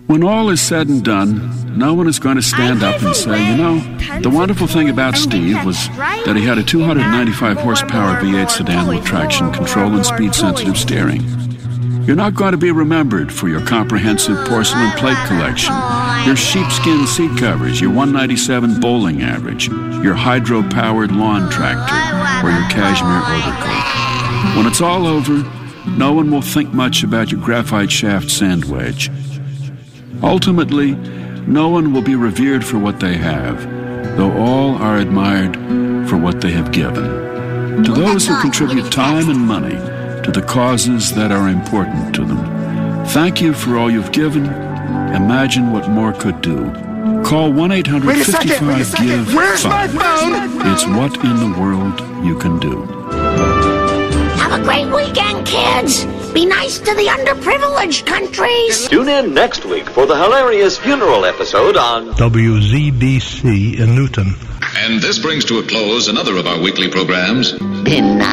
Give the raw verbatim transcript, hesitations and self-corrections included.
When all is said and done, no one is going to stand up and say, you know, the wonderful thing about Steve was that he had a two hundred ninety-five horsepower V eight sedan with traction control and speed-sensitive steering. You're not going to be remembered for your comprehensive porcelain plate collection, your sheepskin seat covers, your one ninety-seven bowling average, your hydro-powered lawn tractor, or your cashmere overcoat. When it's all over, no one will think much about your graphite shaft sand wedge. Ultimately, no one will be revered for what they have, though all are admired for what they have given. To those who contribute time and money to the causes that are important to them, thank you for all you've given. Imagine what more could do. Call one eight hundred fifty-five give Where's my five. phone? It's what in the world you can do. Have a great weekend, kids. Be nice to the underprivileged countries. Tune in next week for the hilarious funeral episode on W Z B C in Newton. And this brings to a close another of our weekly programs. Been